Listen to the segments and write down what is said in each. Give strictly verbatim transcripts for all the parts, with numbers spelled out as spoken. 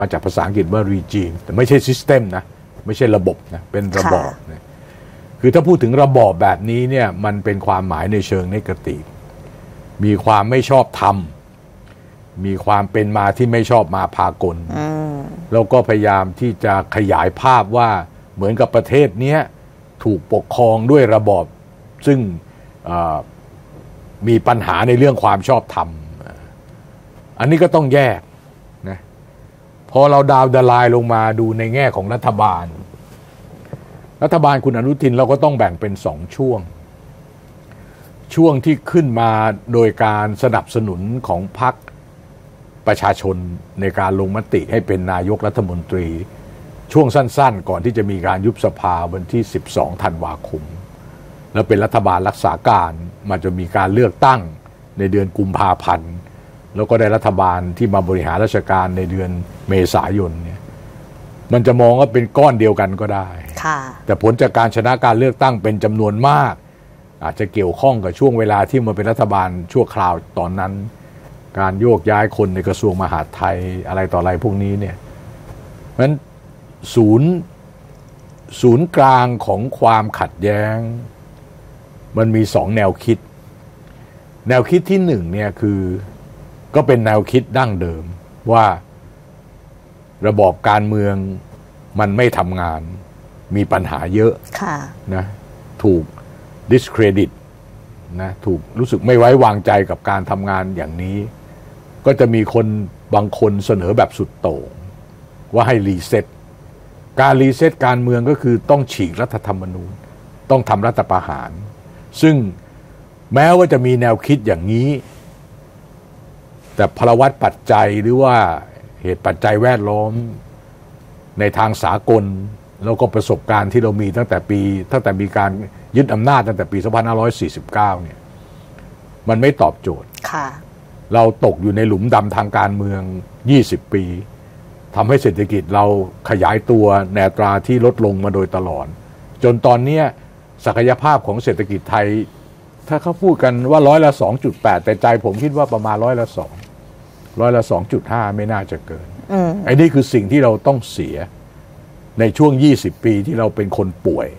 มาจากภาษาอังกฤษว่า regime แต่ไม่ใช่ system นะไม่ใช่ระบบนะเป็นระบอบนะคือถ้าพูดถึงระบอบแบบนี้เนี่ยมันเป็นความหมายในเชิงเนกาทีฟมีความไม่ชอบธรรมมีความเป็นมาที่ไม่ชอบมาพากลแล้วก็พยายามที่จะขยายภาพว่าเหมือนกับประเทศนี้ถูกปกครองด้วยระบอบซึ่งมีปัญหาในเรื่องความชอบธรรมอันนี้ก็ต้องแยกนะพอเราดาวดลายลงมาดูในแง่ของรัฐบาลรัฐบาลคุณอนุทินเราก็ต้องแบ่งเป็นสองช่วงช่วงที่ขึ้นมาโดยการสนับสนุนของพรรคประชาชนในการลงมติให้เป็นนายกรัฐมนตรีช่วงสั้นๆก่อนที่จะมีการยุบสภาวันที่สิบสองธันวาคมแล้วเป็นรัฐบาลรักษาการมันจะมีการเลือกตั้งในเดือนกุมภาพันธ์แล้วก็ได้รัฐบาลที่มาบริหารราชการในเดือนเมษายนเนี่ยมันจะมองว่าเป็นก้อนเดียวกันก็ได้แต่ผลจากการชนะการเลือกตั้งเป็นจำนวนมากอาจจะเกี่ยวข้องกับช่วงเวลาที่มาเป็นรัฐบาลชั่วคราวตอนนั้นการโยกย้ายคนในกระทรวงมหาดไทยอะไรต่ออะไรพวกนี้เนี่ยเพราะฉะนั้นศูนย์ศูนย์กลางของความขัดแย้งมันมีสองแนวคิดแนวคิดที่หนึ่งเนี่ยคือก็เป็นแนวคิดดั้งเดิมว่าระบอบการเมืองมันไม่ทำงานมีปัญหาเยอะนะถูก discredit นะถูกรู้สึกไม่ไว้วางใจกับการทำงานอย่างนี้ก็จะมีคนบางคนเสนอแบบสุดโต่งว่าให้รีเซ็ตการรีเซ็ตการเมืองก็คือต้องฉีกรัฐธรรมนูญต้องทำรัฐประหารซึ่งแม้ว่าจะมีแนวคิดอย่างนี้แต่พลวัตปัจจัยหรือว่าเหตุปัจจัยแวดล้อมในทางสากลแล้วก็ประสบการณ์ที่เรามีตั้งแต่ปีตั้งแต่มีการยึดอำนาจตั้งแต่ปีสองพันห้าร้อยสี่สิบเก้าเนี่ยมันไม่ตอบโจทย์เราตกอยู่ในหลุมดำทางการเมืองยี่สิบปีทำให้เศรษฐกิจเราขยายตัวในอัตราที่ลดลงมาโดยตลอดจนตอนนี้ศักยภาพของเศรษฐกิจไทยถ้าเขาพูดกันว่าร้อยละ สองจุดแปด แต่ใจผมคิดว่าประมาณร้อยละสองร้อยละ สองจุดห้า ไม่น่าจะเกินไอ้นี่คือสิ่งที่เราต้องเสียในช่วงยี่สิบปีที่เราเป็นคนป่วย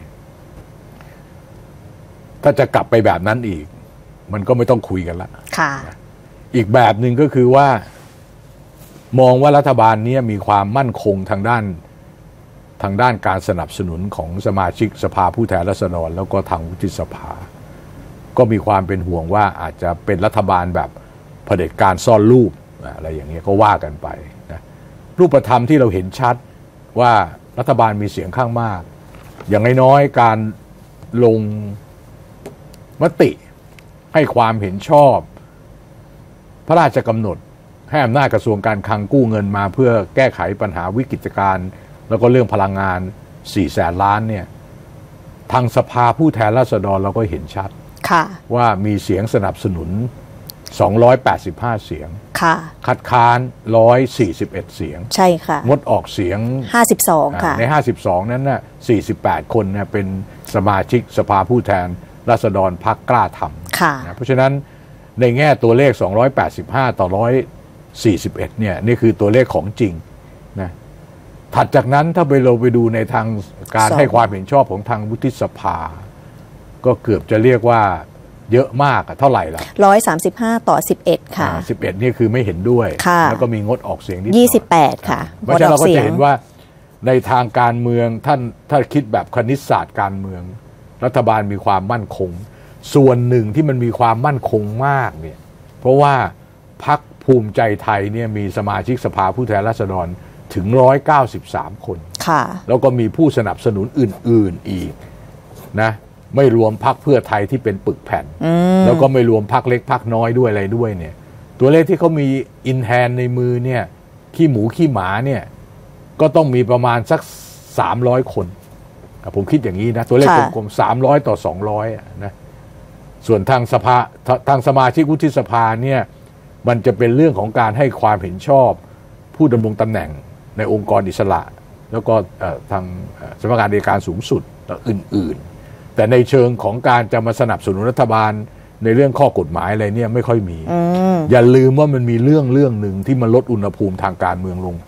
ถ้าจะกลับไปแบบนั้นอีกมันก็ไม่ต้องคุยกันละอีกแบบหนึ่งก็คือว่ามองว่ารัฐบาลนี้มีความมั่นคงทางด้านทางด้านการสนับสนุนของสมาชิกสภาผู้แทนราษฎรแล้วก็ทางวุฒิสภาก็มีความเป็นห่วงว่าอาจจะเป็นรัฐบาลแบบเผด็จการซ่อนรูปอะไรอย่างเงี้ยก็ว่ากันไปนะรูปธรรมที่เราเห็นชัดว่ารัฐบาลมีเสียงข้างมากอย่างน้อยๆการลงมติให้ความเห็นชอบพระราชกำหนดให้อำนาจกระทรวงการคลังกู้เงินมาเพื่อแก้ไขปัญหาวิกฤตการณ์แล้วก็เรื่องพลังงานสี่แสนล้านเนี่ยทางสภาผู้แทนราษฎรเราก็เห็นชัดว่ามีเสียงสนับสนุนสองร้อยแปดสิบห้าเสียงคัดค้านหนึ่งร้อยสี่สิบเอ็ดเสียงใช่ค่ะงดออกเสียงห้าสิบสองค่ะในห้าสิบสองนั้นน่ะสี่สิบแปดคนเนี่ยเป็นสมาชิกสภาผู้แทนราษฎรพรรคกล้าทำนะเพราะฉะนั้นในแง่ตัวเลขสองร้อยแปดสิบห้าต่อหนึ่งร้อยสี่สิบเอ็ดเนี่ยนี่คือตัวเลขของจริงนะถัดจากนั้นถ้าไปเราไปดูในทางการให้ความเห็นชอบของทางวุฒิสภาก็เกือบจะเรียกว่าเยอะมากเท่าไหร่ล่ะหนึ่งร้อยสามสิบห้าต่อสิบเอ็ดค่ะสิบเอ็ดนี่คือไม่เห็นด้วยแล้วก็มีงดออกเสียงนิดหน่อยยี่สิบแปดค่ะเพราะฉะนั้นเราก็จะเห็นว่าในทางการเมืองท่านถ้าคิดแบบคณิตศาสตร์การเมืองรัฐบาลมีความมั่นคงส่วนหนึ่งที่มันมีความมั่นคงมากเนี่ยเพราะว่าพรรคภูมิใจไทยเนี่ยมีสมาชิกสภาผู้แทนราษฎรถึงหนึ่งร้อยเก้าสิบสามคนแล้วก็มีผู้สนับสนุนอื่นๆอีกนะไม่รวมพรรคเพื่อไทยที่เป็นปึกแผ่นแล้วก็ไม่รวมพรรคเล็กพรรคน้อยด้วยอะไรด้วยเนี่ยตัวเลขที่เขามีอินแฮนในมือเนี่ยขี้หมูขี้หมาเนี่ยก็ต้องมีประมาณสักสามร้อยคนผมคิดอย่างนี้นะตัวเลขกลมๆสามร้อยต่อสองร้อยนะส่วนทางสภาทางสมาชิกวุฒิสภาเนี่ยมันจะเป็นเรื่องของการให้ความเห็นชอบผู้ดำรงตำแหน่งในองค์กรอิสระแล้วก็ทางสำนักงานอัยการสูงสุดและอื่นๆแต่ในเชิงของการจะมาสนับสนุนรัฐบาลในเรื่องข้อกฎหมายอะไรเนี่ยไม่ค่อยมีอย่าลืมว่ามันมีเรื่องเรื่องหนึ่งที่มันลดอุณหภูมิทางการเมืองลงไป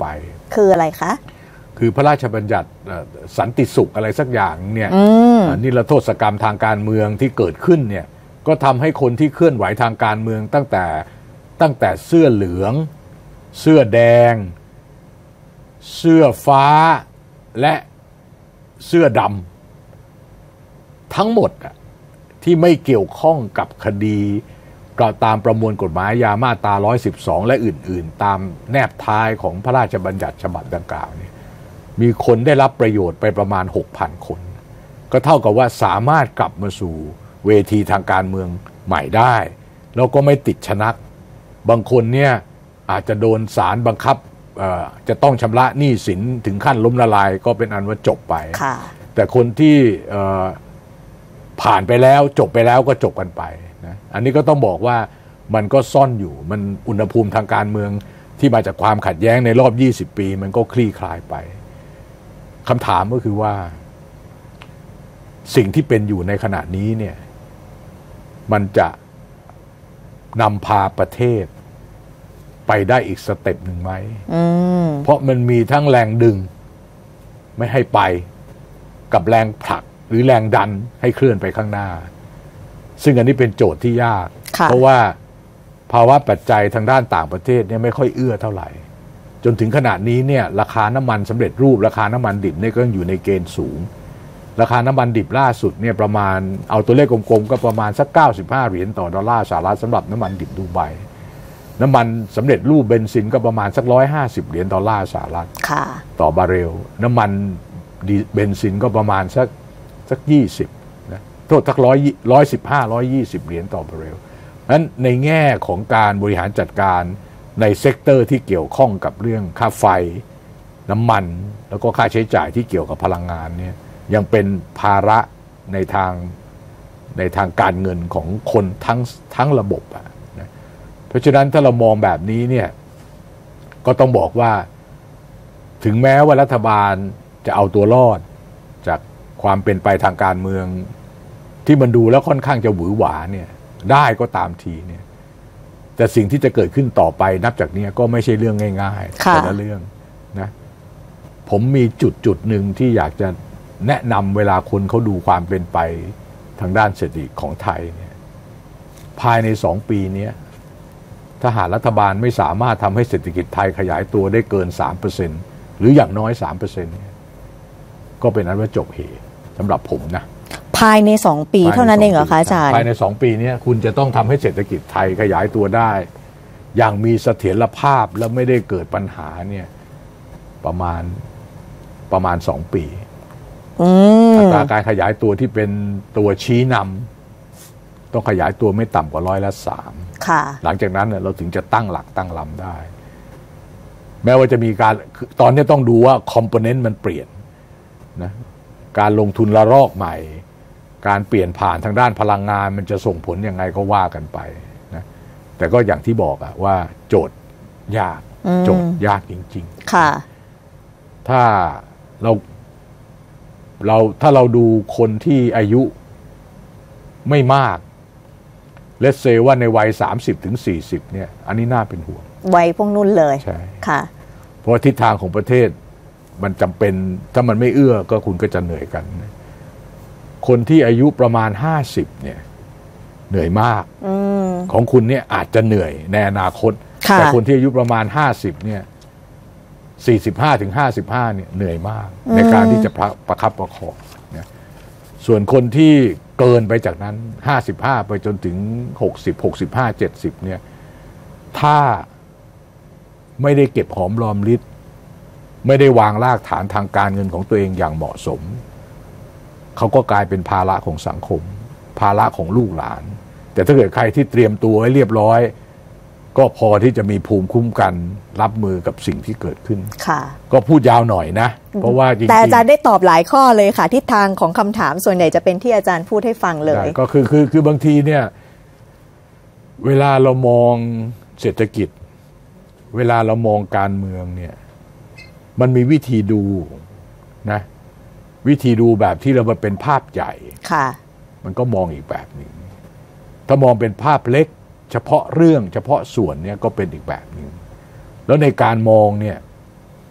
คืออะไรคะคือพระราชบัญญัติสันติสุขอะไรสักอย่างเนี่ยนิรโทษกรรมทางการเมืองที่เกิดขึ้นเนี่ยก็ทำให้คนที่เคลื่อนไหวทางการเมืองตั้งแต่ตั้งแต่เสื้อเหลืองเสื้อแดงเสื้อฟ้าและเสื้อดำทั้งหมดที่ไม่เกี่ยวข้องกับคดีก็ตามประมวลกฎหมายอาญามาตราหนึ่งร้อยสิบสองและอื่นๆตามแนบท้ายของพระราชบัญญัติฉบับดังกล่าวนี้มีคนได้รับประโยชน์ไปประมาณ หกพัน คนก็เท่ากับว่าสามารถกลับมาสู่เวทีทางการเมืองใหม่ได้แล้วก็ไม่ติดชะนักบางคนเนี่ยอาจจะโดนศาลบังคับจะต้องชำระหนี้สินถึงขั้นล้มละลายก็เป็นอันว่าจบไปแต่คนที่ผ่านไปแล้วจบไปแล้วก็จบกันไปนะอันนี้ก็ต้องบอกว่ามันก็ซ่อนอยู่มันอุณหภูมิทางการเมืองที่มาจากความขัดแย้งในรอบยี่สิบปีมันก็คลี่คลายไปคำถามก็คือว่าสิ่งที่เป็นอยู่ในขณะนี้เนี่ยมันจะนำพาประเทศไปได้อีกสเต็ปหนึ่งไหมเพราะมันมีทั้งแรงดึงไม่ให้ไปกับแรงผลักหรือแรงดันให้เคลื่อนไปข้างหน้าซึ่งอันนี้เป็นโจทย์ที่ยากเพราะว่าภาวะปัจจัยทางด้านต่างประเทศเนี่ยไม่ค่อยเอื้อเท่าไหร่จนถึงขนาดนี้เนี่ยราคาน้ำมันสำเร็จรูปราคาน้ำมันดิบเนี่ยก็อยู่ในเกณฑ์สูงราคาน้ำมันดิบล่าสุดเนี่ยประมาณเอาตัวเลขกลมๆก็ประมาณสักเก้าสิบห้าเหรียญต่อดอลลาร์สหรัฐสำหรับน้ำมันดิบดูไบน้ำมันสำเร็จรูปเบนซินก็ประมาณสักร้อยห้าสิบเหรียญดอลลาร์สหรัฐต่อบาร์เรลน้ำมันเบนซินก็ประมาณสักสักยี่สิบนะโทษสักร้อยร้อยสิบห้าร้อยยี่สิบเหรียญต่อบาร์เรลนั้นในแง่ของการบริหารจัดการในเซกเตอร์ที่เกี่ยวข้องกับเรื่องค่าไฟน้ำมันแล้วก็ค่าใช้จ่ายที่เกี่ยวกับพลังงานเนี่ยยังเป็นภาระในทางในทางการเงินของคนทั้งทั้งระบบอะนะเพราะฉะนั้นถ้าเรามองแบบนี้เนี่ยก็ต้องบอกว่าถึงแม้ว่ารัฐบาลจะเอาตัวรอดจากความเป็นไปทางการเมืองที่มันดูแล้วค่อนข้างจะหวือหวาเนี่ยได้ก็ตามทีเนี่ยแต่สิ่งที่จะเกิดขึ้นต่อไปนับจากนี้ก็ไม่ใช่เรื่องง่ายๆแต่ละเรื่องนะผมมีจุดจุดหนึ่งที่อยากจะแนะนำเวลาคนเขาดูความเป็นไปทางด้านเศรษฐกิจของไทยเนี่ยภายในสองปีนี้ถ้าหากรัฐบาลไม่สามารถทำให้เศรษฐกิจไทยขยายตัวได้เกิน สามเปอร์เซ็นต์ หรืออย่างน้อย สามเปอร์เซ็นต์ เนี่ยก็เป็นอันว่าจบเหตุสำหรับผมนะภายในสองปีเท่านั้นเองเหรอคะอาจารย์ภายในสองปีนี้คุณจะต้องทำให้เศรษฐกิจไทยขยายตัวได้อย่างมีเสถียรภาพและไม่ได้เกิดปัญหาเนี่ยประมาณประมาณสองปีอัตราการขยายตัวที่เป็นตัวชี้นำต้องขยายตัวไม่ต่ำกว่าร้อยละสามหลังจากนั้นเราถึงจะตั้งหลักตั้งลำได้แม้ว่าจะมีการตอนนี้ต้องดูว่าคอมโพเนนต์มันเปลี่ยนนะการลงทุนระลอกใหม่การเปลี่ยนผ่านทางด้านพลังงานมันจะส่งผลยังไงก็ว่ากันไปนะแต่ก็อย่างที่บอกอะว่าโจทย์ยากโจทย์ยากจริงๆค่ะถ้าเราเราถ้าเราดูคนที่อายุไม่มากเลทเซว่าในวัย สามสิบถึงสี่สิบ เนี่ยอันนี้น่าเป็นห่วงวัยพวกนุ่นเลยใช่ค่ะเพราะทิศทางของประเทศมันจำเป็นถ้ามันไม่เอื้อก็คุณก็จะเหนื่อยกันคนที่อายุประมาณห้าสิบเนี่ยเหนื่อยมากอของคุณเนี่ยอาจจะเหนื่อยในอนาคตแต่คนที่อายุประมาณห้าสิบเนี่ยสี่สิบห้าถึงห้าสิบห้าเนี่ยเหนื่อยมากในการที่จะประคับประคองนะส่วนคนที่เกินไปจากนั้นห้าสิบห้าไปจนถึงหกสิบ หกสิบห้า เจ็ดสิบเนี่ยถ้าไม่ได้เก็บหอมรอมริบไม่ได้วางรากฐานทางการเงินของตัวเองอย่างเหมาะสมเขาก็กลายเป็นภาระของสังคมภาระของลูกหลานแต่ถ้าเกิดใครที่เตรียมตัวไว้เรียบร้อยก็พอที่จะมีภูมิคุ้มกันรับมือกับสิ่งที่เกิดขึ้นค่ะก็พูดยาวหน่อยนะเพราะว่าจริงๆแต่อาจารย์ได้ตอบหลายข้อเลยค่ะทิศทางของคำถามส่วนใหญ่จะเป็นที่อาจารย์พูดให้ฟังเลยก็คือคือคือบางทีเนี่ยเวลาเรามองเศรษฐกิจเวลาเรามองการเมืองเนี่ยมันมีวิธีดูนะวิธีดูแบบที่เราเป็นภาพใหญ่ค่ะมันก็มองอีกแบบหนึ่งถ้ามองเป็นภาพเล็กเฉพาะเรื่องเฉพาะส่วนเนี่ยก็เป็นอีกแบบหนึ่งแล้วในการมองเนี่ย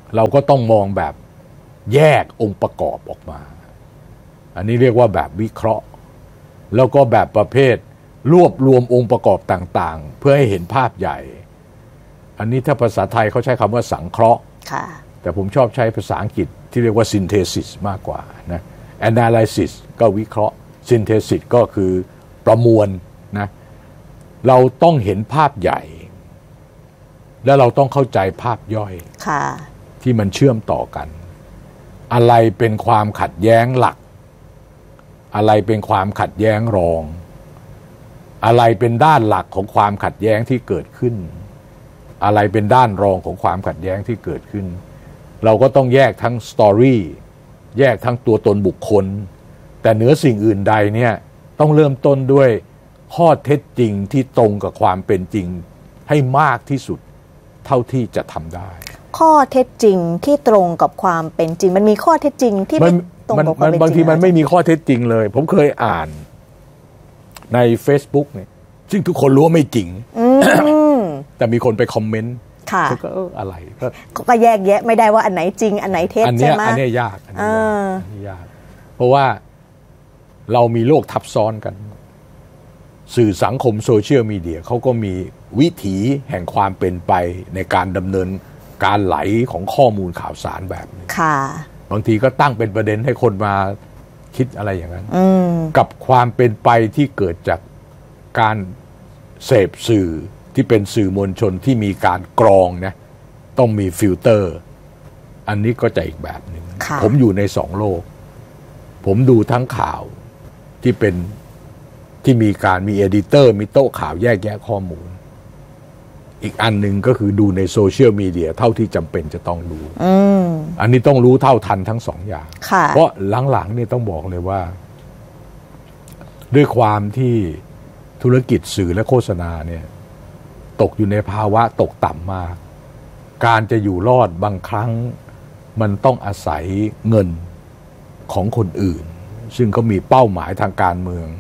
เราก็ต้องมองแบบแยกองค์ประกอบออกมาอันนี้เรียกว่าแบบวิเคราะห์แล้วก็แบบประเภทรวบรวมองค์ประกอบต่างๆเพื่อให้เห็นภาพใหญ่อันนี้ถ้าภาษาไทยเขาใช้คำว่าสังเคราะห์แต่ผมชอบใช้ภาษาอังกฤษที่เรียกว่า synthesis มากกว่านะ analysis ก็วิเคราะห์ synthesis ก็คือประมวลนะเราต้องเห็นภาพใหญ่และเราต้องเข้าใจภาพย่อยที่มันเชื่อมต่อกันอะไรเป็นความขัดแย้งหลักอะไรเป็นความขัดแย้งรองอะไรเป็นด้านหลักของความขัดแย้งที่เกิดขึ้นอะไรเป็นด้านรองของความขัดแย้งที่เกิดขึ้นเราก็ต้องแยกทั้งสตอรี่แยกทั้งตัวตนบุคคลแต่เหนือสิ่งอื่นใดเนี่ยต้องเริ่มต้นด้วยข้อเท็จจริงที่ตรงกับความเป็นจริงให้มากที่สุดเท่าที่จะทำได้ข้อเท็จจริงที่ตรงกับความเป็นจริงมันมีข้อเท็จจริงที่ไม่ตรงกับความเป็นจริงบางทีมันไม่มีข้อเท็จจริงเลยผมเคยอ่านใน Facebook เนี่ยซึ่งทุกคนรู้ว่าไม่จริงแต่มีคนไปคอมเมนต์ก็เอออะไรก็แยกแยะไม่ได้ว่าอันไหนจริงอันไหนเท็จใช่ไหมอันนี้ยากอันนี้ยากเพราะว่าเรามีโลกทับซ้อนกันสื่อสังคมโซเชียลมีเดียเขาก็มีวิถีแห่งความเป็นไปในการดำเนินการไหลของข้อมูลข่าวสารแบบนี้บางทีก็ตั้งเป็นประเด็นให้คนมาคิดอะไรอย่างนั้นกับความเป็นไปที่เกิดจากการเสพสื่อที่เป็นสื่อมวลชนที่มีการกรองนะต้องมีฟิลเตอร์อันนี้ก็จะอีกแบบหนึ่งผมอยู่ในสองโลกผมดูทั้งข่าวที่เป็นที่มีการมีเอดิเตอร์มีโต๊ะข่าวแยกแยะข้อมูลอีกอันหนึ่งก็คือดูในโซเชียลมีเดียเท่าที่จำเป็นจะต้องรู้อันนี้ต้องรู้เท่าทันทั้งสองอย่างเพราะหลังๆนี่ต้องบอกเลยว่าด้วยความที่ธุรกิจสื่อและโฆษณาเนี่ยตกอยู่ในภาวะตกต่ำมากการจะอยู่รอดบางครั้งมันต้องอาศัยเงินของคนอื่นซึ่งก็มีเป้าหมายทางการเมือง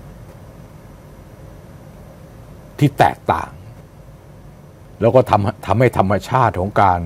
ที่แตกต่างแล้วก็ทำทำให้ธรรมชาติของการ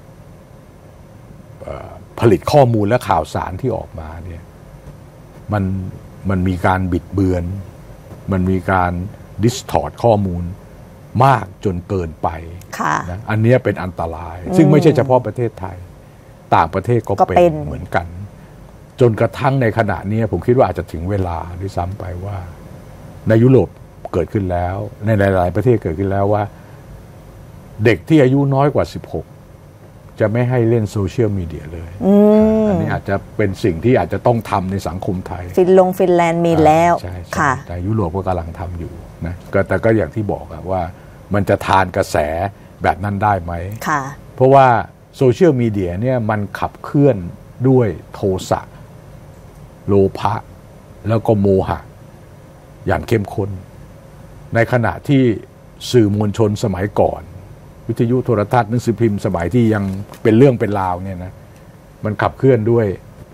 ผลิตข้อมูลและข่าวสารที่ออกมาเนี่ยมันมันมีการบิดเบือนมันมีการดิสทอร์ตข้อมูลมากจนเกินไปนะอันนี้เป็นอันตรายซึ่งไม่ใช่เฉพาะประเทศไทยต่างประเทศก็เป็นเหมือนกันจนกระทั่งในขณะนี้ผมคิดว่าอาจจะถึงเวลาด้วยซ้ำไปว่าในยุโรปเกิดขึ้นแล้วในหลายๆประเทศเกิดขึ้นแล้วว่าเด็กที่อายุน้อยกว่าสิบหกจะไม่ให้เล่นโซเชียลมีเดียเลยอันนี้อาจจะเป็นสิ่งที่อาจจะต้องทำในสังคมไทยฟินลงฟินแลนด์มีแล้วค่ะแต่ยุโรปก็กำลังทำอยู่นะแต่ก็อย่างที่บอกว่ามันจะทานกระแสแบบนั้นได้ไหมค่ะเพราะว่าโซเชียลมีเดียเนี่ยมันขับเคลื่อนด้วยโทสะโลภะแล้วก็โมหะอย่างเข้มข้นในขณะที่สื่อมวลชนสมัยก่อนวิทยุโทรทัศน์หนังสือพิมพ์สมัยที่ยังเป็นเรื่องเป็นราวเนี่ยนะมันขับเคลื่อนด้วย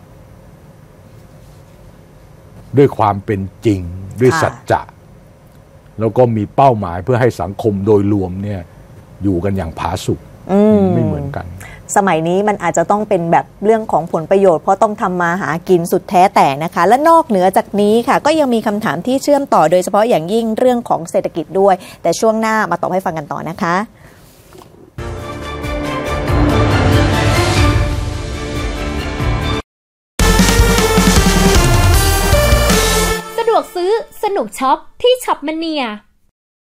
ด้วยความเป็นจริงด้วยสัจจะแล้วก็มีเป้าหมายเพื่อให้สังคมโดยรวมเนี่ยอยู่กันอย่างผาสุกไม่เหมือนกันสมัยนี้มันอาจจะต้องเป็นแบบเรื่องของผลประโยชน์เพราะต้องทำมาหากินสุดแท้แต่นะคะและนอกเหนือจากนี้ค่ะก็ยังมีคำถามที่เชื่อมต่อโดยเฉพาะอย่างยิ่งเรื่องของเศรษฐกิจด้วยแต่ช่วงหน้ามาตอบให้ฟังกันต่อนะคะสะดวกซื้อสนุกช็อปที่ช็อปมะเนีย